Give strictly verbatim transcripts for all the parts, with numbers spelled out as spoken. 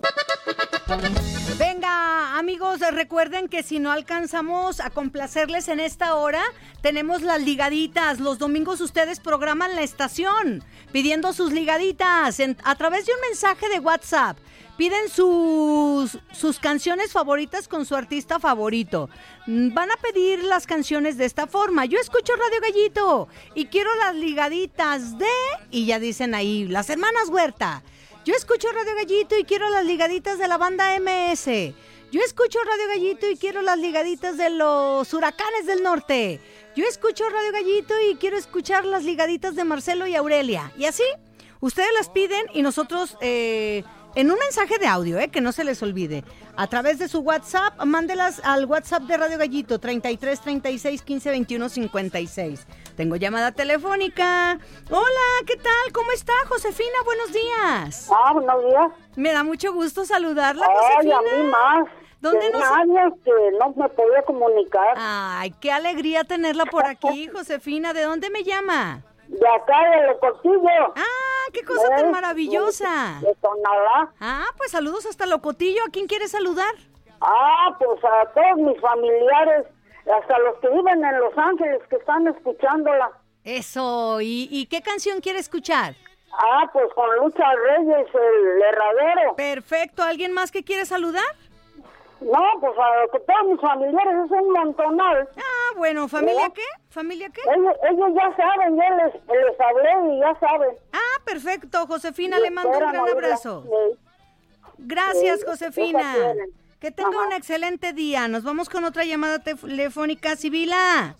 Venga, amigos, recuerden que si no alcanzamos a complacerles en esta hora, tenemos las ligaditas. Los domingos ustedes programan la estación pidiendo sus ligaditas en, a través de un mensaje de WhatsApp. Piden sus, sus canciones favoritas con su artista favorito. Van a pedir las canciones de esta forma. Yo escucho Radio Gallito y quiero las ligaditas de... Y ya dicen ahí, las hermanas Huerta. Yo escucho Radio Gallito y quiero las ligaditas de la banda eme ese. Yo escucho Radio Gallito y quiero las ligaditas de los Huracanes del Norte. Yo escucho Radio Gallito y quiero escuchar las ligaditas de Marcelo y Aurelia. Y así, ustedes las piden y nosotros... Eh, En un mensaje de audio, eh, que no se les olvide. A través de su WhatsApp, mándelas al WhatsApp de Radio Gallito, treinta y tres, treinta y seis, quince, veintiuno, cincuenta y seis. Tengo llamada telefónica. Hola, ¿qué tal? ¿Cómo está, Josefina? Buenos días. Ah, buenos días. Me da mucho gusto saludarla, Ay, Josefina. a mí más. ¿Dónde Tenía nos...? años que no me podía comunicar. Ay, qué alegría tenerla por aquí, Josefina. ¿De dónde me llama? De acá, de Locotillo. Ah, qué cosa tan ¿Eh? maravillosa. De Tonalá. Ah, pues saludos hasta Locotillo. ¿A quién quiere saludar? Ah, pues a todos mis familiares, hasta los que viven en Los Ángeles, que están escuchándola. Eso, ¿y, y qué canción quiere escuchar? Ah, pues con Lucha Reyes, el herradero. Perfecto, ¿alguien más que quiere saludar? No, pues a que todos mis familiares, es un montonal. Ah, bueno, ¿familia ¿Eh? qué? ¿Familia qué? Ellos, ellos ya saben, ya les, les hablé y ya saben. Ah, perfecto, Josefina, Y le mando un esperan gran oírla. abrazo. Sí. Gracias, Sí, Josefina. eso quieren. Que tenga Ajá. un excelente día. Nos vamos con otra llamada telefónica. Sibila.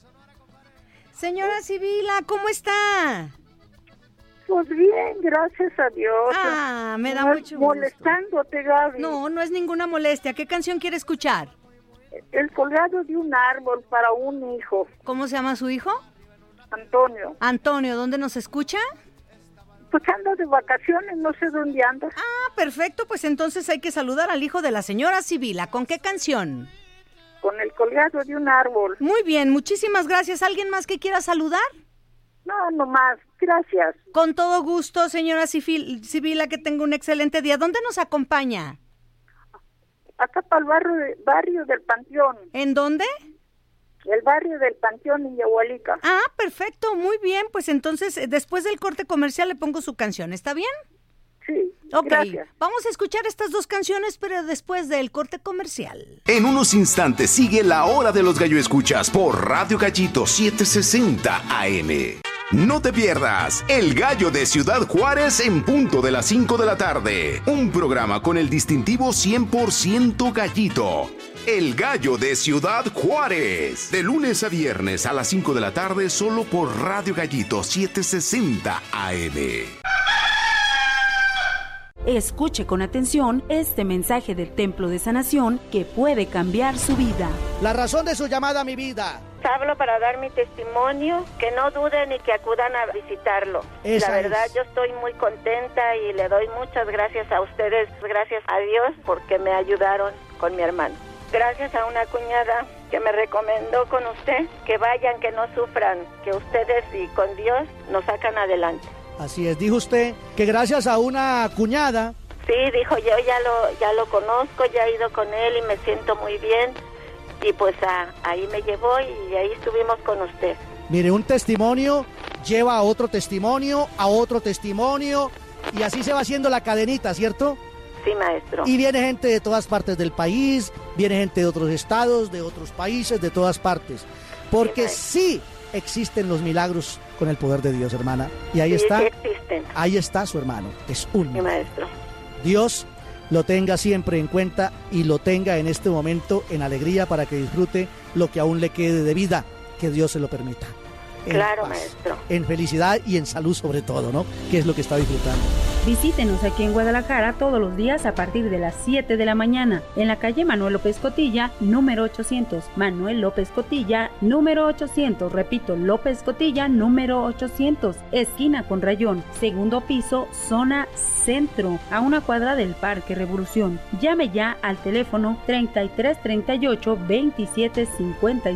Señora Sibila, ¿cómo está? Pues bien, gracias a Dios. Ah, me da No es mucho gusto. molestándote, Gaby. No, no es ninguna molestia. ¿Qué canción quiere escuchar? El colgado de un árbol para un hijo, ¿Cómo se llama su hijo? Antonio. Antonio, ¿dónde nos escucha? Pues anda de vacaciones, no sé dónde anda. Ah, perfecto, pues entonces hay que saludar al hijo de la señora Sibila. ¿Con qué canción? Con el colgado de un árbol. Muy bien, muchísimas gracias. ¿Alguien más que quiera saludar? No, no más, gracias. Con todo gusto, señora Sifil- Sibila, que tenga un excelente día. ¿Dónde nos acompaña? Acá para el barrio, de- barrio del Panteón. ¿En dónde? El barrio del Panteón en Yahualica. Ah, perfecto, muy bien. Pues entonces, eh, después del corte comercial le pongo su canción, ¿está bien? Sí, Ok, gracias. vamos a escuchar estas dos canciones, pero después del corte comercial. En unos instantes sigue la hora de los gallo escuchas por Radio Gallito setecientos sesenta A M. No te pierdas El Gallo de Ciudad Juárez en punto de las cinco de la tarde. Un programa con el distintivo cien por ciento gallito. El Gallo de Ciudad Juárez. De lunes a viernes a las cinco de la tarde solo por Radio Gallito setecientos sesenta A M. Escuche con atención este mensaje del Templo de Sanación que puede cambiar su vida. La razón de su llamada a mi vida. Hablo para dar mi testimonio, que no duden y que acudan a visitarlo. Esa La verdad, es. yo estoy muy contenta y le doy muchas gracias a ustedes, gracias a Dios, porque me ayudaron con mi hermano. Gracias a una cuñada que me recomendó con usted, que vayan, que no sufran, que ustedes y con Dios nos sacan adelante. Así es, dijo usted que gracias a una cuñada. Sí, dijo, yo ya lo, ya lo conozco, ya he ido con él y me siento muy bien. Y pues a, ahí me llevó y ahí estuvimos con usted. Mire, un testimonio lleva a otro testimonio, a otro testimonio, y así se va haciendo la cadenita, ¿cierto? Sí, maestro. Y viene gente de todas partes del país, viene gente de otros estados, de otros países, de todas partes. Porque sí existen los milagros con el poder de Dios, hermana. Y ahí Sí, está, sí existen. ahí está su hermano. Es un Sí, milagro. maestro. Dios lo tenga siempre en cuenta y lo tenga en este momento en alegría para que disfrute lo que aún le quede de vida, que Dios se lo permita. En Claro, paz, maestro. en felicidad y en salud sobre todo, ¿no? Que es lo que está disfrutando. Visítenos aquí en Guadalajara todos los días a partir de las siete de la mañana en la calle Manuel López Cotilla, número ochocientos. Manuel López Cotilla, número ochocientos. Repito, López Cotilla, número ochocientos. Esquina con Rayón, segundo piso, zona centro, a una cuadra del Parque Revolución. Llame ya al teléfono treinta y tres treinta y ocho veintisiete cincuenta y